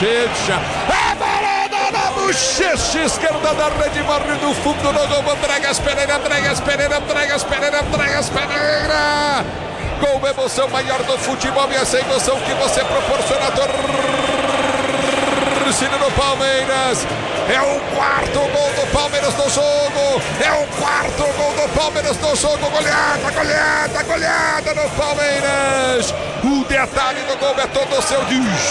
bochecha. É parada na bochecha esquerda da rede, morre no fundo do gol. Andréas Pereira. Gol, emoção maior do futebol, e essa emoção que você proporciona, torcida do Palmeiras. É o quarto gol do Palmeiras no jogo. Goleada do Palmeiras. O detalhe do gol é todo seu.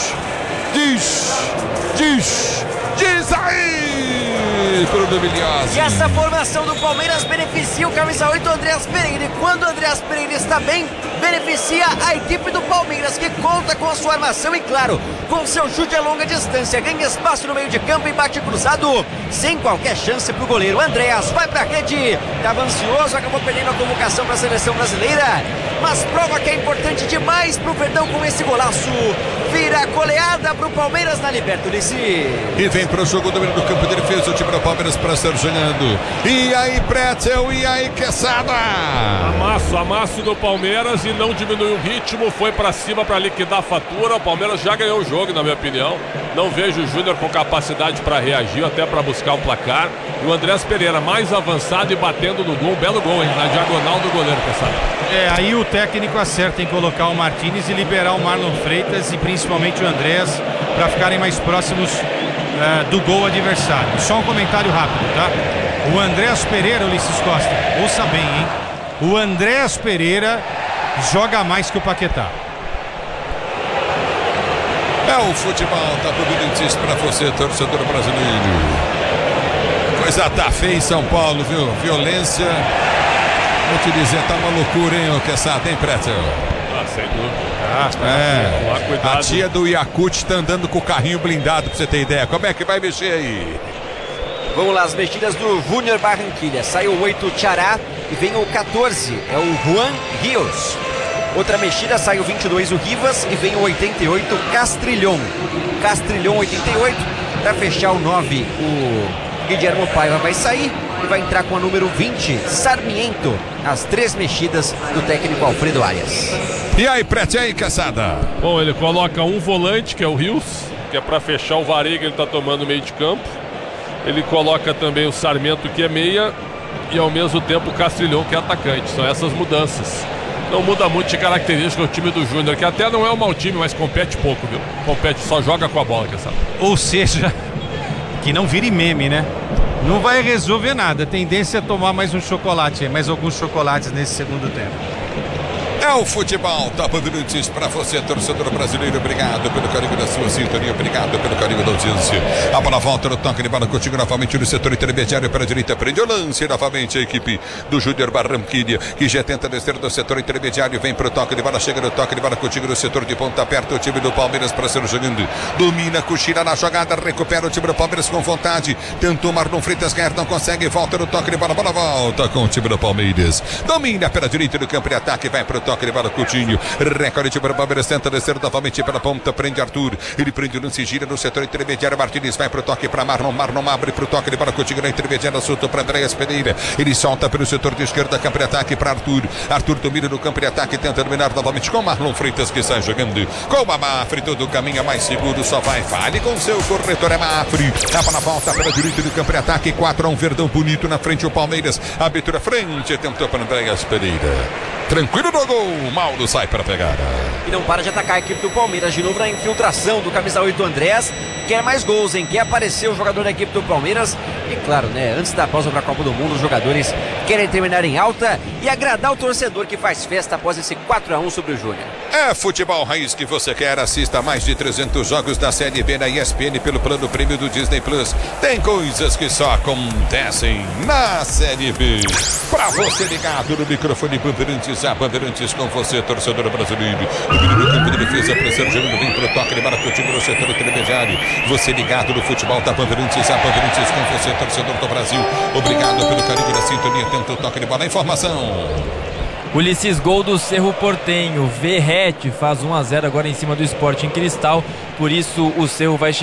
Diz aí, Bruno Milhazzi. E essa formação do Palmeiras beneficia o camisa 8, Andréas Pereira. E quando o Andréas Pereira está bem, beneficia a equipe do Palmeiras, que conta com a sua armação e, claro, com seu chute a longa distância. Ganha espaço no meio de campo e bate cruzado, sem qualquer chance para o goleiro. Andréas vai para a rede, estava ansioso, acabou perdendo a convocação para a seleção brasileira, mas prova que é importante demais para o Verdão com esse golaço. Vira goleada para o Palmeiras na Libertadores. E vem para o jogo do meio do campo de defesa, o time do Palmeiras para ser jogando. E aí, Pretzel, e aí, Quesada? Amasso do Palmeiras, e não diminuiu o ritmo, foi para cima para liquidar a fatura. O Palmeiras já ganhou o jogo, na minha opinião. Não vejo o Júnior com capacidade para reagir, até para buscar o placar. E o Andréas Pereira mais avançado e batendo no gol. Um belo gol, hein? Na diagonal do goleiro, Quesada. Aí o técnico acerta em colocar o Martínez e liberar o Marlon Freitas e principalmente o Andréas para ficarem mais próximos do gol adversário. Só um comentário rápido, tá? O Andréas Pereira, Ulisses Costa, ouça bem, hein? O Andréas Pereira joga mais que o Paquetá. É o futebol, tá providenciando para você, torcedor brasileiro. Coisa tá feia em São Paulo, viu? Violência. Vou te dizer, tá uma loucura, hein, o Quesada, hein, Pretzel? Sem dúvida. A tia do Yakut tá andando com o carrinho blindado, pra você ter ideia. Como é que vai mexer aí? Vamos lá, as mexidas do Júnior Barranquilla. Sai o 8, Tchará, e vem o 14, é o Juan Rios. Outra mexida, sai o 22, o Rivas, e vem o 88, Castrilhon. 88, para fechar o 9, o Guilherme Paiva vai sair e vai entrar com a número 20, Sarmiento. As 3 mexidas do técnico Alfredo Arias. E aí, Prete, aí, Quesada? Bom, ele coloca um volante, que é o Rios, que é para fechar o vareio que ele tá tomando no meio de campo. Ele coloca também o Sarmiento, que é meia, e ao mesmo tempo o Castrilhon, que é atacante. São essas mudanças. Não muda muito de característica o time do Júnior, que até não é um mau time, mas compete pouco, viu? Compete, só joga com a bola, Quesada. Ou seja, que não vire meme, né? Não vai resolver nada. A tendência é tomar mais um chocolate, mais alguns chocolates nesse segundo tempo. É o futebol, Top Notícias para você, torcedor brasileiro. Obrigado pelo carinho da sua sintonia, obrigado pelo carinho da audiência. A bola volta no toque de bola contigo novamente no setor intermediário para a direita. Prende o lance novamente a equipe do Júnior Barranquilla, que já tenta descer do setor intermediário. Vem para o toque de bola, chega no toque de bola contigo no setor de ponta aperta. O time do Palmeiras para ser jogando. Domina, cochila na jogada, recupera o time do Palmeiras com vontade. Tentou Marlon Freitas ganhar, não consegue. Volta no toque de bola, bola volta com o time do Palmeiras. Domina pela direita do campo de ataque, vai para o toque de bola, Coutinho, recorde para o Palmeiras, tenta descer novamente pela ponta, prende Arthur, ele prende o lance, gira no setor intermediário, Martínez vai para o toque para Marlon abre para o toque de bola, Coutinho na intermediária, soltou para Andréas Pereira, ele solta pelo setor de esquerda, campo de ataque para Arthur domina no campo de ataque, tenta dominar novamente com Marlon Freitas, que sai jogando com a Mafre, todo caminho mais seguro, só vai, fale com seu corretor, é Mafre, a bola volta pela direita do campo de ataque, 4-1, Verdão bonito na frente, o Palmeiras, abertura frente, tentou para Andréas Pereira. Tranquilo no gol, Mauro sai para pegar. E não para de atacar a equipe do Palmeiras, de novo na infiltração do camisa 8 Andréas. Quer mais gols, hein? Quer aparecer o jogador da equipe do Palmeiras. E claro, né? Antes da pausa para a Copa do Mundo, os jogadores querem terminar em alta e agradar o torcedor que faz festa após esse 4-1 sobre o Júnior. É futebol raiz que você quer. Assista mais de 300 jogos da Série B na ESPN pelo plano prêmio do Disney Plus. Tem coisas que só acontecem na Série B. Pra você ligado no microfone Bandeirantes, a Bandeirantes com você, torcedor brasileiro. No campo de defesa, pressão jogando bem pro toque, ele marca o time no setor intermediário. Você ligado no futebol da Bandeirantes, a Bandeirantes com você, torcedor do Brasil. Obrigado pelo carinho da sintonia. Tenta o toque de bola. Informação. Ulisses, gol do Cerro Porteño. Verrete faz 1-0 agora em cima do Sporting Cristal. Por isso o Cerro vai chegar